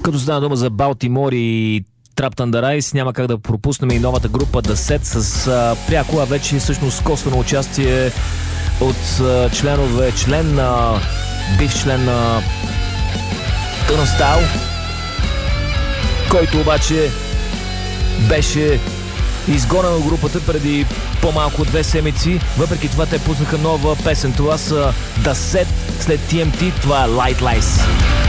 Като стана дума за Балтимор и Trap Thunder Eyes, няма как да пропуснем и новата група The Set с пряко, а вече всъщност косвено участие от бивш член на Turnstile, който обаче беше изгонен от групата преди по-малко от 2 седмици. Въпреки това те пуснаха нова песен. Това са The Set след TMT. Това е Light Lies.